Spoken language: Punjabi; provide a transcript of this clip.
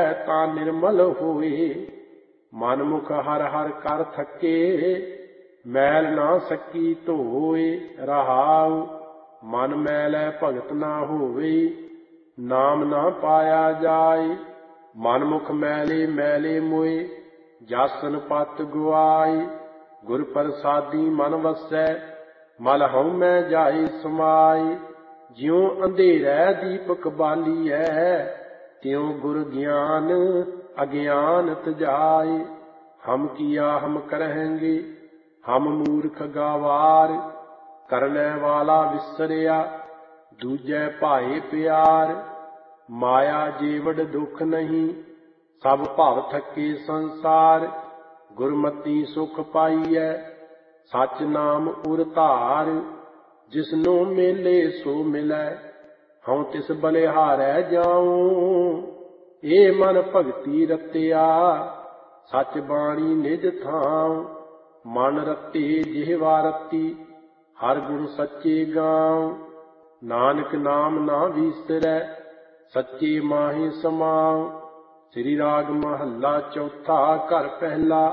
ਤਾਂ ਨਿਰਮਲ ਹੋਏ। ਮਨ ਮੁਖ ਹਰ ਹਰ ਕਰ ਥੱਕੇ, ਮੈਲ ਨਾ ਸਕੀ ਧੋਏ। ਰਹਾਉ ਮਨ ਮੈਲੈ ਭਗਤ ਨਾ ਹੋਵੇ, ਨਾਮ ਨਾ ਪਾਇਆ ਜਾਏ। ਮਨ ਮੁਖ ਮੈਲੇ ਮੈਲੇ ਮੋਏ, ਜਾਸਨ ਪਤ ਗੁਆਏ। ਗੁਰ ਪ੍ਰਸਾਦੀ ਮਨ ਵਸੈ, ਮਲ ਹਉਮੈ ਜਾਏ ਸਮਾਏ। ਜਿਉ ਅੰਧੇਰੈ ਦੀਪਕ ਬਾਲੀਐ, ਤਿਉ ਗੁਰ ਗਿਆਨ ਅਗਿਆਨਤ ਜਾਏ। ਹਮ ਕੀਆ ਹਮ ਕਰਹਿੰਗੇ, ਹਮ ਮੂਰਖ ਗਾਵਾਰ। ਕਰਨੈ ਵਾਲਾ ਵਿਸਰਿਆ, ਦੂਜੈ ਭਾਏ ਪਿਆਰ। ਮਾਇਆ ਜੀਵੜ ਦੁਖ ਨਹੀਂ, ਸਭ ਭਵ ਥਕੇ ਸੰਸਾਰ। ਗੁਰਮਤੀ ਸੁਖ ਪਾਈਐ, ਸਚ ਨਾਮ ਉਰ ਧਾਰ। ਜਿਸਨੂੰ ਮੇਲੇ ਸੋ ਮਿਲੈ, ਹਉ ਤਿਸ ਬਲਿਹਾਰੈ ਜਾਉ। ਏ ਮਨ ਭਗਤੀ ਰਤਿਆ, ਸਚ ਬਾਣੀ ਨਿਜ ਥਾਉ। ਮਨ ਰਤੇ ਜਿਹਵਾ ਰਤੀ, ਹਰ ਗੁਣ ਸੱਚੇ ਗਾਉ। ਨਾਨਕ ਨਾਮ ਨਾ ਵੀਸਰੈ, ਸੱਚੇ ਮਾਹੀ ਸਮਾਉ। ਸ੍ਰੀ ਰਾਗ ਮਹੱਲਾ ਚੌਥਾ। ਘਰ ਪਹਿਲਾ।